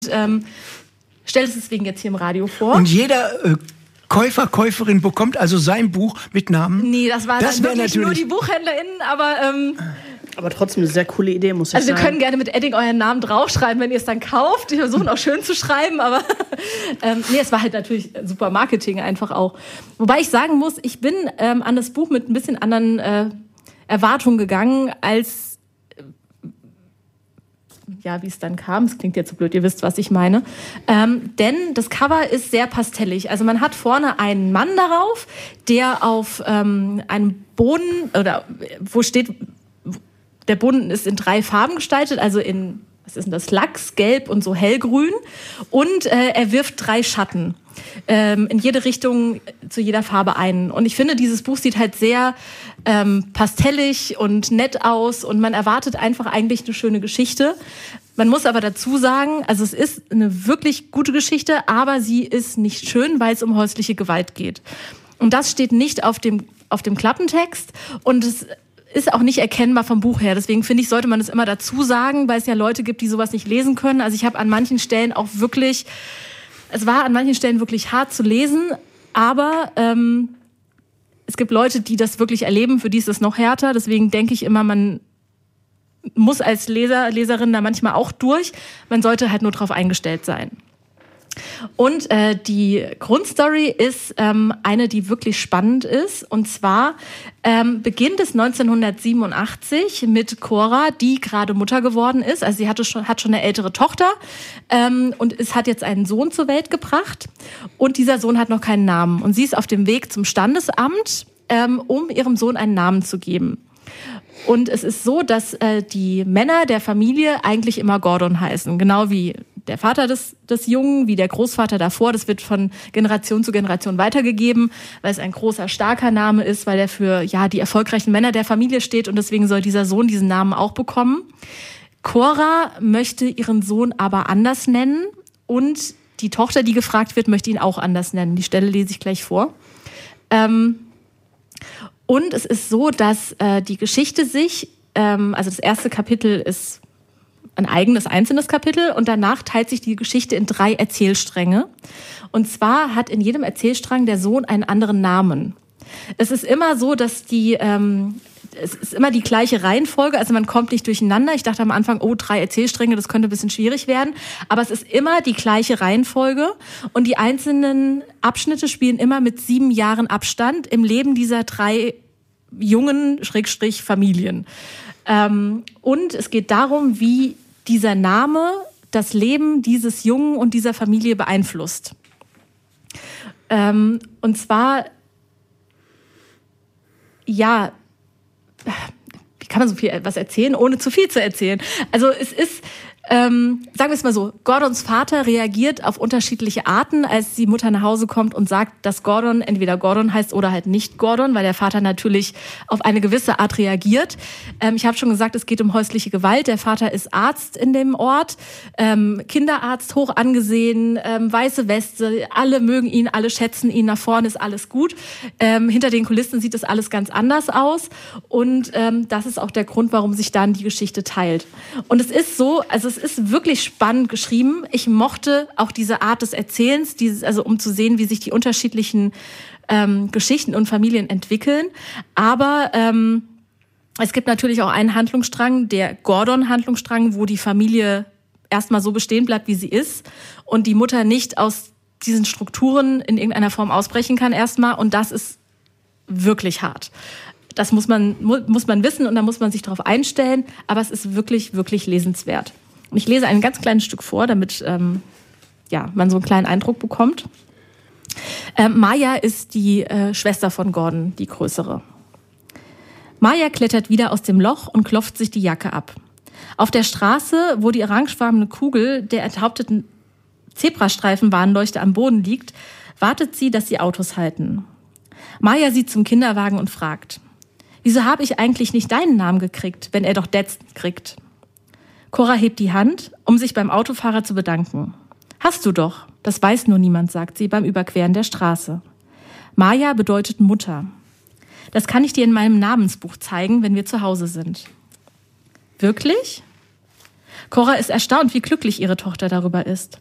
Stellt es deswegen jetzt hier im Radio vor. Und jeder Käufer, Käuferin bekommt also sein Buch mit Namen? Nee, das war dann wirklich natürlich nur die BuchhändlerInnen, aber trotzdem eine sehr coole Idee, muss ich sagen. Also wir können gerne mit Edding euren Namen draufschreiben, wenn ihr es dann kauft. Wir versuchen auch schön zu schreiben, aber nee, es war halt natürlich super Marketing einfach auch. Wobei ich sagen muss, ich bin an das Buch mit ein bisschen anderen Erwartungen gegangen, als wie es dann kam. Es klingt jetzt so blöd, ihr wisst, was ich meine. Denn das Cover ist sehr pastellig. Also man hat vorne einen Mann darauf, der auf einem Boden, oder wo steht, der Boden ist in 3 Farben gestaltet, also in, was ist denn das, Lachs, Gelb und so hellgrün. Und er wirft 3 Schatten in jede Richtung, zu jeder Farbe ein. Und ich finde, dieses Buch sieht halt sehr pastellig und nett aus und man erwartet einfach eigentlich eine schöne Geschichte. Man muss aber dazu sagen, also es ist eine wirklich gute Geschichte, aber sie ist nicht schön, weil es um häusliche Gewalt geht. Und das steht nicht auf dem Klappentext und es ist auch nicht erkennbar vom Buch her. Deswegen finde ich, sollte man das immer dazu sagen, weil es ja Leute gibt, die sowas nicht lesen können. Also ich habe an manchen Stellen auch wirklich, es war an manchen Stellen wirklich hart zu lesen, aber es gibt Leute, die das wirklich erleben, für die ist es noch härter. Deswegen denke ich immer, man muss als Leserin da manchmal auch durch. Man sollte halt nur drauf eingestellt sein. Und die Grundstory ist eine, die wirklich spannend ist. Und zwar beginnt es 1987 mit Cora, die gerade Mutter geworden ist. Also sie hat schon eine ältere Tochter und hat jetzt einen Sohn zur Welt gebracht. Und dieser Sohn hat noch keinen Namen. Und sie ist auf dem Weg zum Standesamt, um ihrem Sohn einen Namen zu geben. Und es ist so, dass die Männer der Familie eigentlich immer Gordon heißen. Genau wie der Vater des Jungen, wie der Großvater davor. Das wird von Generation zu Generation weitergegeben, weil es ein großer, starker Name ist, weil er für die erfolgreichen Männer der Familie steht. Und deswegen soll dieser Sohn diesen Namen auch bekommen. Cora möchte ihren Sohn aber anders nennen. Und die Tochter, die gefragt wird, möchte ihn auch anders nennen. Die Stelle lese ich gleich vor. Und es ist so, dass die Geschichte sich, also das erste Kapitel ist ein eigenes, einzelnes Kapitel und danach teilt sich die Geschichte in 3 Erzählstränge. Und zwar hat in jedem Erzählstrang der Sohn einen anderen Namen. Es ist immer so, dass es ist immer die gleiche Reihenfolge, also man kommt nicht durcheinander. Ich dachte am Anfang, 3 Erzählstränge, das könnte ein bisschen schwierig werden. Aber es ist immer die gleiche Reihenfolge und die einzelnen Abschnitte spielen immer mit 7 Jahren Abstand im Leben dieser 3 jungen Familien. Und es geht darum, wie dieser Name das Leben dieses Jungen und dieser Familie beeinflusst. Und zwar, wie kann man so viel was erzählen, ohne zu viel zu erzählen? Also es ist, sagen wir es mal so, Gordons Vater reagiert auf unterschiedliche Arten, als die Mutter nach Hause kommt und sagt, dass Gordon entweder Gordon heißt oder halt nicht Gordon, weil der Vater natürlich auf eine gewisse Art reagiert. Ich habe schon gesagt, es geht um häusliche Gewalt. Der Vater ist Arzt in dem Ort, Kinderarzt, hoch angesehen, weiße Weste, alle mögen ihn, alle schätzen ihn, nach vorne ist alles gut. Hinter den Kulissen sieht das alles ganz anders aus und das ist auch der Grund, warum sich dann die Geschichte teilt. Und es ist so, also es ist wirklich spannend geschrieben. Ich mochte auch diese Art des Erzählens, also um zu sehen, wie sich die unterschiedlichen Geschichten und Familien entwickeln. Aber es gibt natürlich auch einen Handlungsstrang, der Gordon-Handlungsstrang, wo die Familie erstmal so bestehen bleibt, wie sie ist und die Mutter nicht aus diesen Strukturen in irgendeiner Form ausbrechen kann erstmal. Und das ist wirklich hart. Das muss man wissen und da muss man sich darauf einstellen. Aber es ist wirklich, wirklich lesenswert. Und ich lese ein ganz kleines Stück vor, damit man so einen kleinen Eindruck bekommt. Maya ist die Schwester von Gordon, die größere. Maya klettert wieder aus dem Loch und klopft sich die Jacke ab. Auf der Straße, wo die orangefarbene Kugel der enthaupteten Zebrastreifen-Warnleuchte am Boden liegt, wartet sie, dass die Autos halten. Maya sieht zum Kinderwagen und fragt: Wieso habe ich eigentlich nicht deinen Namen gekriegt, wenn er doch Dads kriegt? Cora hebt die Hand, um sich beim Autofahrer zu bedanken. Hast du doch, das weiß nur niemand, sagt sie beim Überqueren der Straße. Maya bedeutet Mutter. Das kann ich dir in meinem Namensbuch zeigen, wenn wir zu Hause sind. Wirklich? Cora ist erstaunt, wie glücklich ihre Tochter darüber ist.